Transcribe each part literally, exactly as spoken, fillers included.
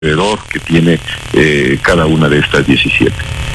alrededor que tiene eh, cada una de estas diecisiete.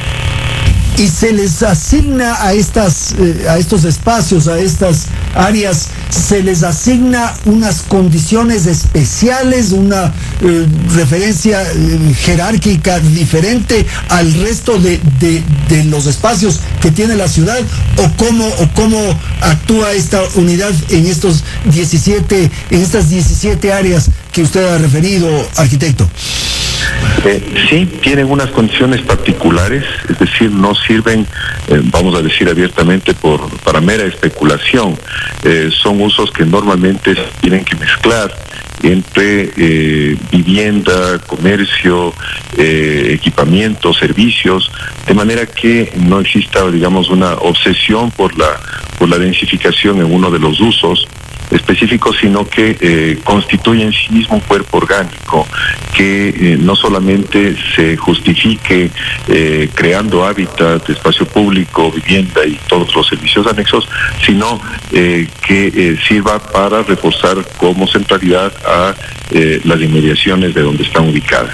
Y se les asigna a estas eh, a estos espacios, a estas áreas, se les asigna unas condiciones especiales, una eh, referencia eh, jerárquica diferente al resto de, de, de los espacios que tiene la ciudad, o cómo o cómo actúa esta unidad en estos diecisiete, en estas diecisiete áreas que usted ha referido, arquitecto. Eh, sí, tienen unas condiciones particulares, es decir, no sirven, eh, vamos a decir abiertamente, por para mera especulación. Eh, son usos que normalmente se tienen que mezclar entre eh, vivienda, comercio, eh, equipamiento, servicios, de manera que no exista, digamos, una obsesión por la por la densificación en uno de los usos específicos, sino que eh, constituye en sí mismo un cuerpo orgánico que eh, no solamente se justifique eh, creando hábitat, espacio público, vivienda y todos los servicios anexos, sino eh, que eh, sirva para reforzar como centralidad a eh, las inmediaciones de donde están ubicadas.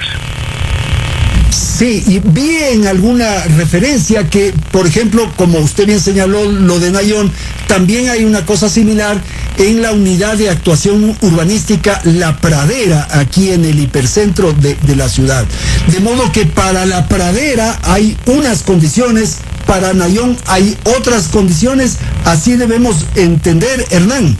Sí, y vi en alguna referencia que, por ejemplo, como usted bien señaló, lo de Nayón, también hay una cosa similar en la unidad de actuación urbanística La Pradera, aquí en el hipercentro de, de la ciudad. De modo que para La Pradera hay unas condiciones, para Nayón hay otras condiciones, así debemos entender, Hernán.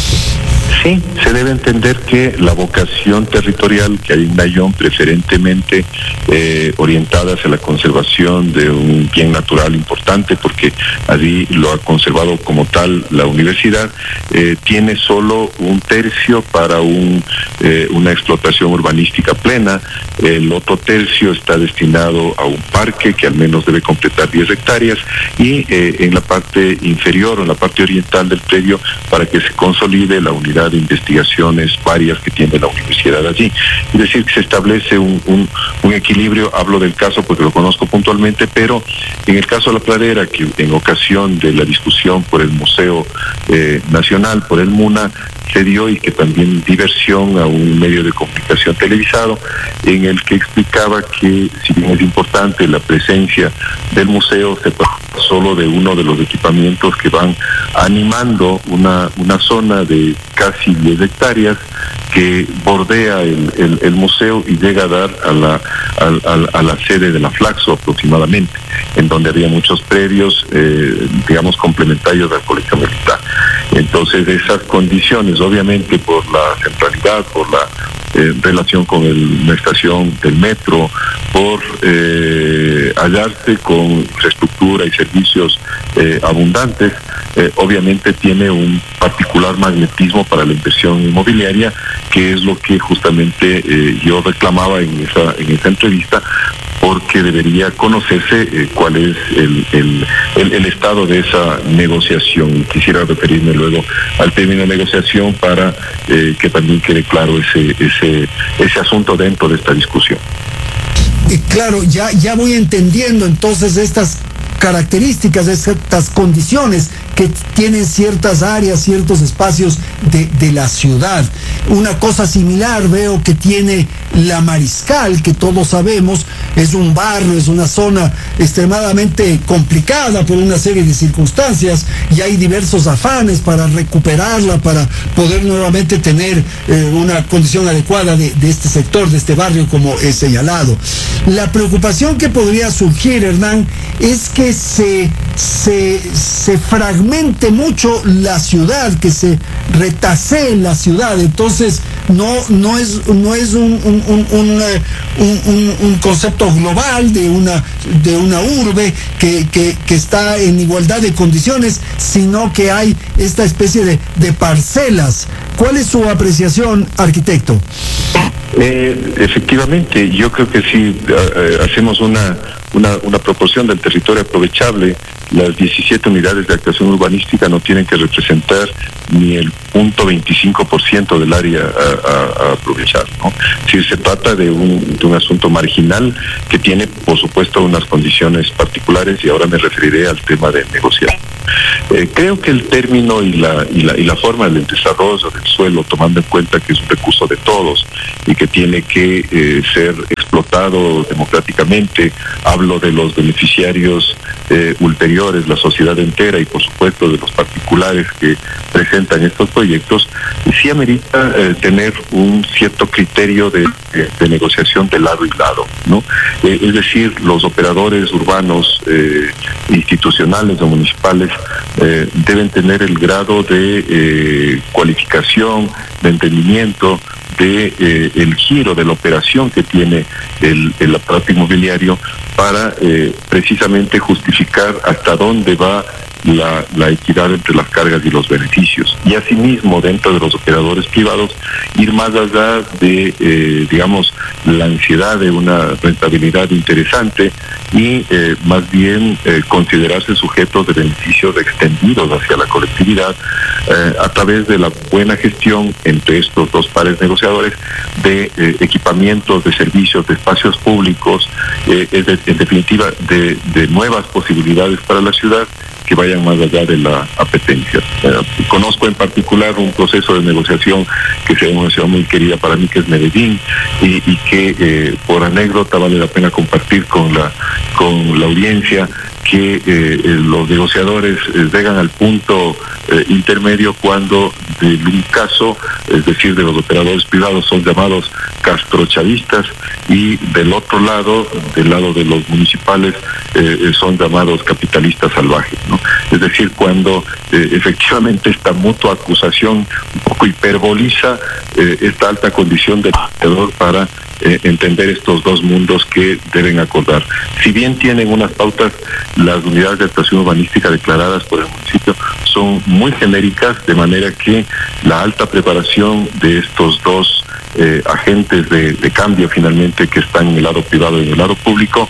Sí, se debe entender que la vocación territorial que hay en Nayón, preferentemente eh, orientada hacia la conservación de un bien natural importante, porque allí lo ha conservado como tal la universidad, eh, tiene solo un tercio para un, eh, una explotación urbanística plena. El otro tercio está destinado a un parque que al menos debe completar diez hectáreas y eh, en la parte inferior o en la parte oriental del predio para que se consolide la unidad de investigaciones varias que tiene la universidad allí. Es decir, que se establece un, un, un equilibrio. Hablo del caso porque lo conozco puntualmente, pero en el caso de La Pradera, que en ocasión de la discusión por el Museo eh, Nacional, por el MUNA, se dio, y que también diversión a un medio de comunicación televisado, en el que explicaba que, si bien es importante la presencia del museo, se trata solo de uno de los equipamientos que van animando una, una zona de casi diez hectáreas que bordea el, el, el museo y llega a dar a la, a, a, a la sede de la Flaxo aproximadamente, en donde había muchos predios, eh, digamos, complementarios al colegio militar. Entonces, esas condiciones, obviamente por la centralidad, por la eh, relación con el, la estación del metro, por eh, hallarse con infraestructura y servicios eh, abundantes, eh, obviamente tiene un particular magnetismo para la inversión inmobiliaria, que es lo que justamente eh, yo reclamaba en esa, en esa entrevista, porque debería conocerse eh, cuál es el, el, el, el estado de esa negociación. Quisiera referirme luego al término negociación para eh, que también quede claro ese, ese, ese asunto dentro de esta discusión. Y claro, ya, ya voy entendiendo entonces estas características, estas condiciones que tienen ciertas áreas, ciertos espacios de, de la ciudad. Una cosa similar veo que tiene La Mariscal, que todos sabemos es un barrio, es una zona extremadamente complicada por una serie de circunstancias, y hay diversos afanes para recuperarla, para poder nuevamente tener eh, una condición adecuada de, de este sector, de este barrio, como he señalado. La preocupación que podría surgir, Hernán, es que se, se, se fragmente mucho la ciudad, que se retasee la ciudad. Entonces no, no es, no es un, un, un, un, un, un, un concepto global de una, de una urbe que, que, que está en igualdad de condiciones, sino que hay esta especie de, de parcelas. ¿Cuál es su apreciación, arquitecto? Eh, efectivamente, yo creo que si eh, hacemos una, una, una proporción del territorio aprovechable, las diecisiete unidades de actuación urbanística no tienen que representar ni el punto veinticinco por ciento del área a, a, a aprovechar, ¿no? Si se trata de un, un asunto marginal que tiene, por supuesto, unas condiciones particulares, y ahora me referiré al tema de negociar. Eh, creo que el término y la, y la y la forma del desarrollo del suelo, tomando en cuenta que es un recurso de todos y que tiene que eh, ser explotado democráticamente, hablo de los beneficiarios eh, ulteriores, la sociedad entera, y por supuesto de los particulares que presentan estos proyectos, sí amerita eh, tener un cierto criterio de, de, de negociación de lado y lado, ¿no? Eh, es decir, los operadores urbanos, eh, institucionales o municipales, eh, deben tener el grado de eh, cualificación, de entendimiento, de eh, el giro de la operación que tiene el, el aparato inmobiliario para eh, precisamente justificar hasta dónde va La, la equidad entre las cargas y los beneficios, y asimismo dentro de los operadores privados ir más allá de eh, digamos la ansiedad de una rentabilidad interesante y eh, más bien eh, considerarse sujetos de beneficios extendidos hacia la colectividad eh, a través de la buena gestión entre estos dos pares negociadores de eh, equipamientos, de servicios, de espacios públicos, eh, es de, en definitiva de, de nuevas posibilidades para la ciudad que vayan más allá de la apetencia. Eh, conozco en particular un proceso de negociación que se ha una ciudad muy querida para mí, que es Medellín, y, y que eh, por anécdota vale la pena compartir con la con la audiencia que eh, los negociadores eh, llegan al punto eh, intermedio cuando de un caso, es decir, de los operadores privados, son llamados castrochavistas, y del otro lado, del lado de los municipales, eh, son llamados capitalistas salvajes, ¿no? Es decir, cuando eh, efectivamente esta mutua acusación un poco hiperboliza eh, esta alta condición del operador para Eh, entender estos dos mundos que deben acordar. Si bien tienen unas pautas, las unidades de actuación urbanística declaradas por el municipio son muy genéricas, de manera que la alta preparación de estos dos eh, agentes de, de cambio finalmente que están en el lado privado y en el lado público,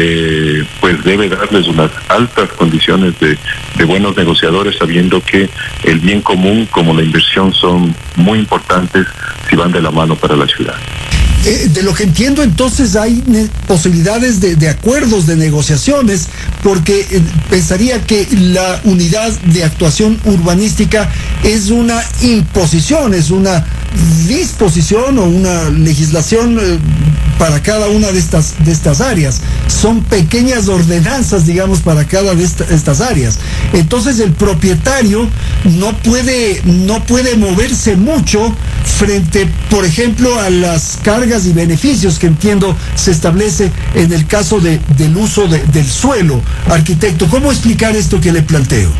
eh, pues debe darles unas altas condiciones de, de buenos negociadores, sabiendo que el bien común como la inversión son muy importantes si van de la mano para la ciudad. Eh, de lo que entiendo, entonces hay posibilidades de, de acuerdos, de negociaciones, porque eh, pensaría que la unidad de actuación urbanística es una imposición, es una disposición o una legislación eh, para cada una de estas, de estas áreas. Son pequeñas ordenanzas, digamos, para cada de esta, estas áreas. Entonces el propietario no puede, no puede moverse mucho frente, por ejemplo, a las cargas y beneficios que entiendo se establece en el caso de, del uso de, del suelo. Arquitecto, ¿cómo explicar esto que le planteo?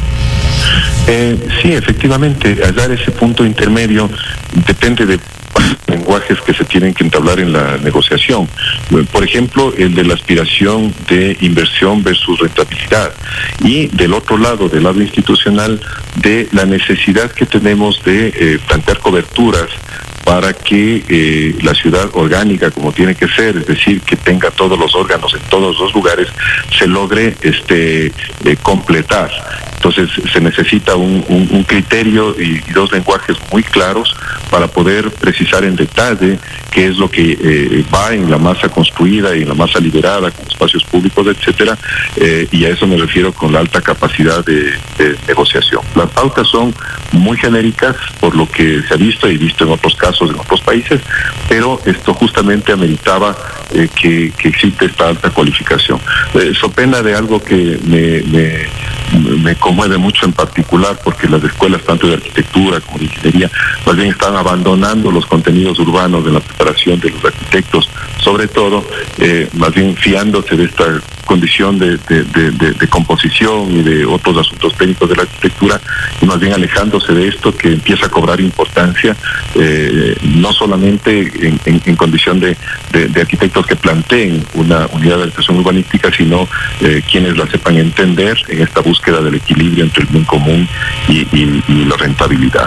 Eh, sí, efectivamente, hallar ese punto intermedio depende de lenguajes que se tienen que entablar en la negociación. Por ejemplo, el de la aspiración de inversión versus rentabilidad, y del otro lado, del lado institucional, de la necesidad que tenemos de eh, plantear coberturas para que eh, la ciudad orgánica, como tiene que ser, es decir, que tenga todos los órganos en todos los lugares, se logre este eh, completar. Entonces se necesita un, un, un criterio y, y dos lenguajes muy claros para poder precisar en detalle qué es lo que eh, va en la masa construida y en la masa liberada, con espacios públicos, etcétera, eh, y a eso me refiero con la alta capacidad de, de negociación. Las pautas son muy genéricas por lo que se ha visto y visto en otros casos en otros países, pero esto justamente ameritaba eh, que, que existe esta alta cualificación. Eh, so pena de algo que me, me, me conmueve mucho en particular, porque las escuelas tanto de arquitectura como de ingeniería más bien están abandonando los contenidos urbanos de la preparación de los arquitectos, sobre todo eh, más bien fiándose de esta condición de, de, de, de, de composición y de otros asuntos técnicos de la arquitectura, y más bien alejándose de esto que empieza a cobrar importancia, eh, no solamente en, en, en condición de, de, de arquitectos que planteen una unidad de actuación urbanística, sino eh, quienes la sepan entender en esta búsqueda del equilibrio entre el bien común y, y, y la rentabilidad.